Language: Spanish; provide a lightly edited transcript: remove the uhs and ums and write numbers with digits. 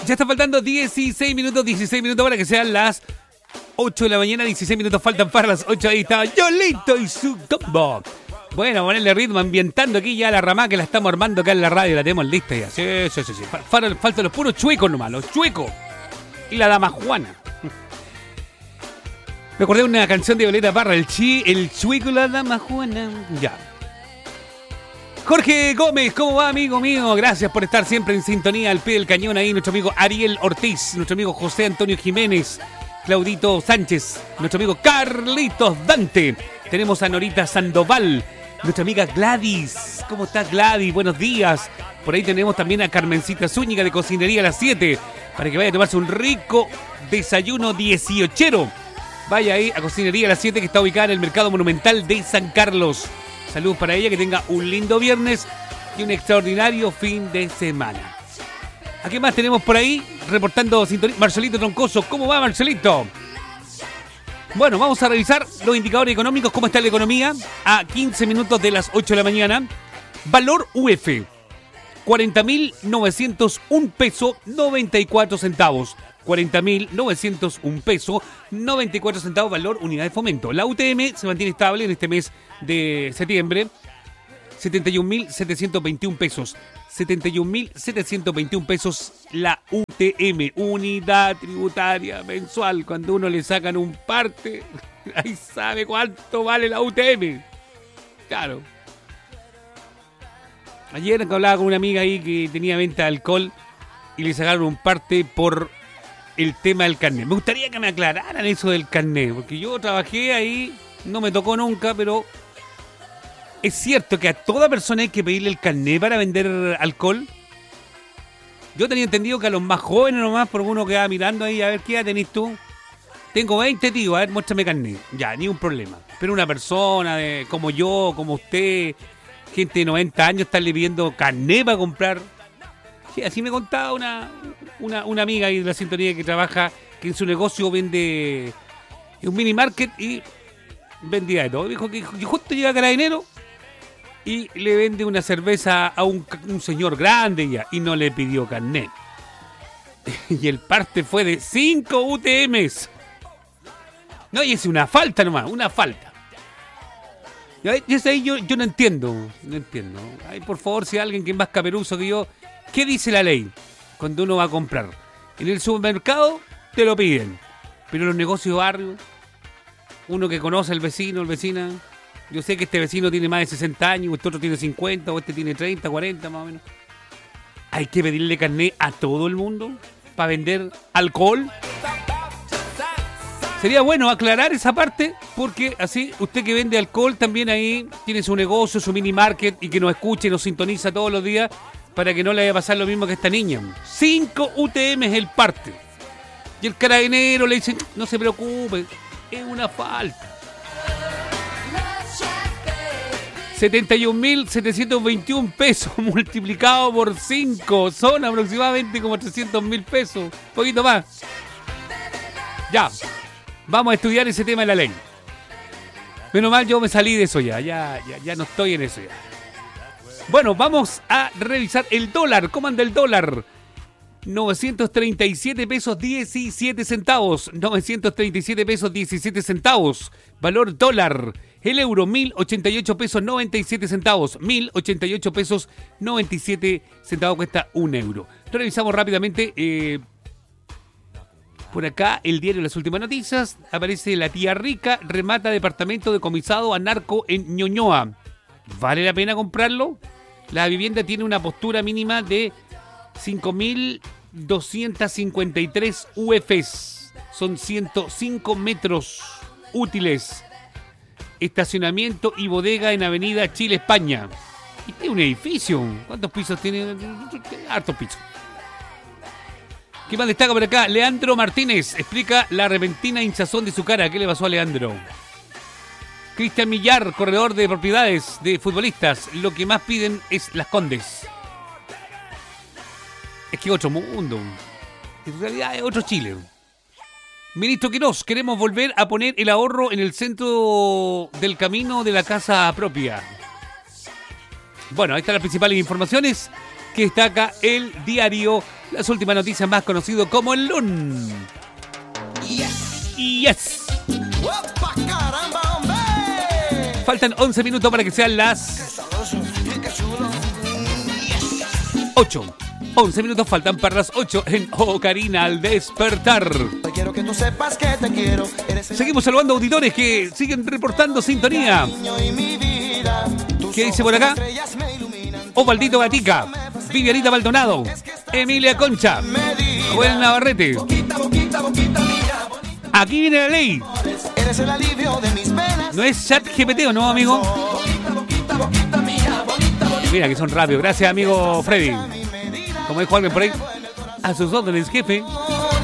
Ya está faltando 16 minutos para que sean las 8 de la mañana. 16 minutos faltan para las 8. Ahí está Yolito y su combo. Bueno, ponerle ritmo, ambientando aquí ya la ramá que la estamos armando acá en la radio. La tenemos lista ya. Sí. Faltan los puros chuecos nomás, los chuecos. Y la dama Juana. Me acordé de una canción de Violeta Parra, el chueco y la dama Juana. Ya. Jorge Gómez, ¿cómo va, amigo mío? Gracias por estar siempre en sintonía al pie del cañón ahí. Nuestro amigo Ariel Ortiz, nuestro amigo José Antonio Jiménez, Claudito Sánchez, nuestro amigo Carlitos Dante. Tenemos a Norita Sandoval, nuestra amiga Gladys. ¿Cómo estás, Gladys? Buenos días. Por ahí tenemos también a Carmencita Zúñiga de Cocinería a las 7, para que vaya a tomarse un rico desayuno 18. Vaya ahí a Cocinería a las 7, que está ubicada en el Mercado Monumental de San Carlos. Saludos para ella, que tenga un lindo viernes y un extraordinario fin de semana. ¿A qué más tenemos por ahí? Reportando sintonía. Marcelito Troncoso, ¿cómo va, Marcelito? Bueno, vamos a revisar los indicadores económicos, cómo está la economía a 15 minutos de las 8 de la mañana. Valor UF, 40.901 pesos 94 centavos. 40.901 pesos 94 centavos, valor unidad de fomento. La UTM se mantiene estable en este mes de septiembre, 71.721 pesos. 71.721 pesos la UTM, unidad tributaria mensual. Cuando uno le sacan un parte, ahí sabe cuánto vale la UTM. Claro. Ayer hablaba con una amiga ahí que tenía venta de alcohol y le sacaron un parte por el tema del carnet. Me gustaría que me aclararan eso del carnet, porque yo trabajé ahí, no me tocó nunca, pero ¿es cierto que a toda persona hay que pedirle el carnet para vender alcohol? Yo tenía entendido que a los más jóvenes nomás, por uno que va mirando ahí, a ver, ¿qué edad tenés tú? Tengo 20, tío, a ver, muéstrame carnet. Ya, ni un problema. Pero una persona como yo, como usted, gente de 90 años, estarle pidiendo carnet para comprar. Sí, así me contaba una amiga ahí de la sintonía que trabaja, que en su negocio vende un mini market y vendía de todo. Dijo que justo llega Carabinero y le vende una cerveza a un señor grande ya, y no le pidió carnet. Y el parte fue de 5 UTMs. No, y es una falta nomás, una falta. Y es ahí yo no entiendo. Ay, por favor, si hay alguien que es más caperuzo que yo, ¿qué dice la ley cuando uno va a comprar? En el supermercado te lo piden, pero en los negocios de barrio, uno que conoce al vecino, vecina, yo sé que este vecino tiene más de 60 años, o este otro tiene 50, o este tiene 30, 40 más o menos. ¿Hay que pedirle carnet a todo el mundo para vender alcohol? Sería bueno aclarar esa parte, porque así usted que vende alcohol también ahí tiene su negocio, su mini market, y que nos escuche y nos sintoniza todos los días, para que no le vaya a pasar lo mismo que a esta niña. 5 UTM es el parte. Y el carabinero le dice, no se preocupe, es una falta. 71.721 pesos multiplicado por 5 son aproximadamente como 300.000 pesos. Un poquito más. Ya. Vamos a estudiar ese tema de la ley. Menos mal yo me salí de eso ya no estoy en eso ya. Bueno, vamos a revisar el dólar. ¿Cómo anda el dólar? 937 pesos 17 centavos. 937 pesos 17 centavos. Valor dólar. El euro, 1.088 pesos 97 centavos. 1.088 pesos 97 centavos cuesta un euro. Revisamos rápidamente. Por acá, el diario Las Últimas Noticias. Aparece la tía rica. Remata departamento decomisado a narco en Ñuñoa. ¿Vale la pena comprarlo? La vivienda tiene una postura mínima de 5.253 UFs. Son 105 metros útiles. Estacionamiento y bodega en Avenida Chile, España. Y tiene un edificio. ¿Cuántos pisos tiene? Hartos pisos. ¿Qué más destaca por acá? Leandro Martínez explica la repentina hinchazón de su cara. ¿Qué le pasó a Leandro? Cristian Millar, corredor de propiedades de futbolistas. Lo que más piden es Las Condes. Es que otro mundo. En realidad es otro Chile. Ministro Quirós, queremos volver a poner el ahorro en el centro del camino de la casa propia. Bueno, ahí están las principales informaciones que destaca el diario Las últimas noticias, más conocido como el LUN. Yes. Faltan 11 minutos para que sean las 8. 11 minutos faltan para las 8 en Ocarina al despertar. Quiero que tú sepas que te quiero. Seguimos saludando auditores que siguen reportando sintonía. ¿Qué dice por acá? Osvaldito Gatica, Vivianita Maldonado, Emilia Concha, Joel Navarrete. Aquí viene la ley. ¿No es chat GPT o no, amigo? Mira que son rápidos. Gracias, amigo Freddy. Como dijo alguien por ahí, a sus órdenes, jefe.